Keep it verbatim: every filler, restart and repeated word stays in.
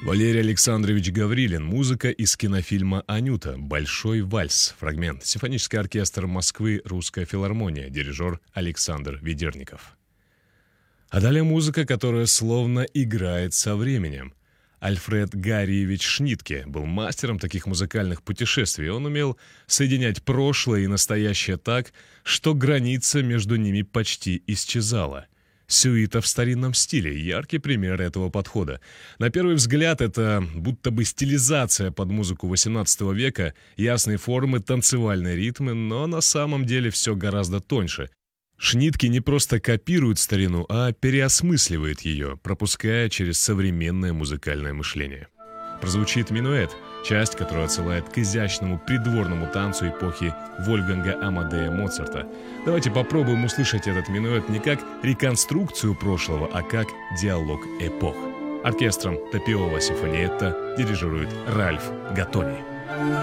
Валерий Александрович Гаврилин. Музыка из кинофильма «Анюта». «Большой вальс». Фрагмент. Симфонический оркестр Москвы. Русская филармония. Дирижер Александр Ведерников. А далее музыка, которая словно играет со временем. Альфред Гарриевич Шнитке был мастером таких музыкальных путешествий. Он умел соединять прошлое и настоящее так, что граница между ними почти исчезала. Сюита в старинном стиле – яркий пример этого подхода. На первый взгляд, это будто бы стилизация под музыку восемнадцатого века, ясные формы, танцевальные ритмы, но на самом деле все гораздо тоньше. Шнитке не просто копирует старину, а переосмысливает ее, пропуская через современное музыкальное мышление. Прозвучит минуэт, часть, которая отсылает к изящному придворному танцу эпохи Вольфганга Амадея Моцарта. Давайте попробуем услышать этот минуэт не как реконструкцию прошлого, а как диалог эпох. Оркестром Тапиола Симфониетта дирижирует Ральф Гаттони.